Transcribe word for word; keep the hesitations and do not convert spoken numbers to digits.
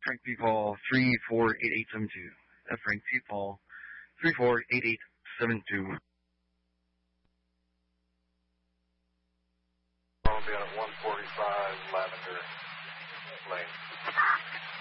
Frank People three four eight eight seven two. That's Frank People three four eight eight seven two. I'll be at one forty-five Lavender Lane.